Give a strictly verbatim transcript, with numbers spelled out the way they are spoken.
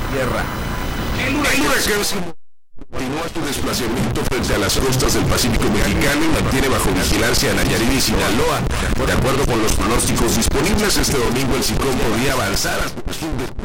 tierra. El huracán continúa su desplazamiento frente a las costas del Pacífico mexicano y mantiene bajo vigilancia a Nayarit y Sinaloa. De acuerdo con los pronósticos disponibles, este domingo el ciclón podría avanzar hasta el sur de